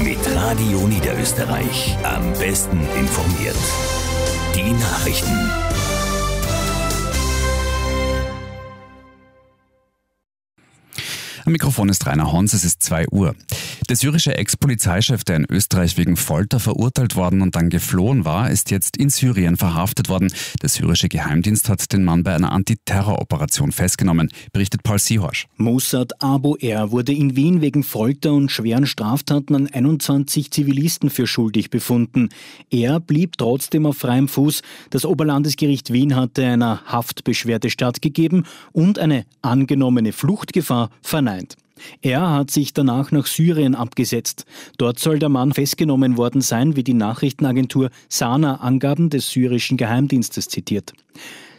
Mit Radio Niederösterreich. Am besten informiert. Die Nachrichten. Am Mikrofon ist Rainer Hons, es ist 2 Uhr. Der syrische Ex-Polizeichef, der in Österreich wegen Folter verurteilt worden und dann geflohen war, ist jetzt in Syrien verhaftet worden. Der syrische Geheimdienst hat den Mann bei einer Antiterroroperation festgenommen, berichtet Paul Sihorsch. Mussad Abu Er wurde in Wien wegen Folter und schweren Straftaten an 21 Zivilisten für schuldig befunden. Er blieb trotzdem auf freiem Fuß. Das Oberlandesgericht Wien hatte einer Haftbeschwerde stattgegeben und eine angenommene Fluchtgefahr verneint. Er hat sich danach nach Syrien abgesetzt. Dort soll der Mann festgenommen worden sein, wie die Nachrichtenagentur Sana Angaben des syrischen Geheimdienstes zitiert.